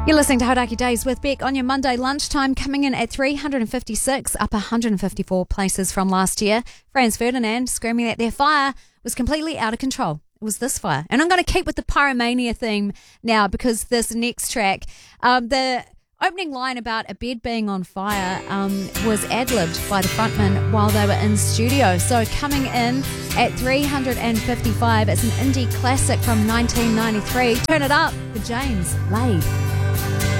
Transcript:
You're listening to Hodaki Days with Beck on your Monday lunchtime, coming in at 356, up 154 places from last year. Franz Ferdinand screaming that their fire was completely out of control. It was this fire. And I'm going to keep with the pyromania theme now, because this next track, the opening line about a bed being on fire was ad-libbed by the frontman while they were in studio. So coming in at 355, it's an indie classic from 1993. Turn it up for James Laid.